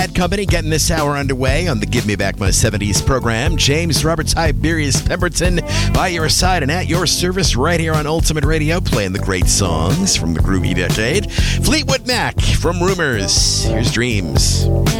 Bad Company getting this hour underway on the Give Me Back My 70s program. James Robert Tiberius Pemberton by your side and at your service right here on Ultimate Radio, playing the great songs from the groovy decade. Fleetwood Mac from Rumors. Here's Dreams.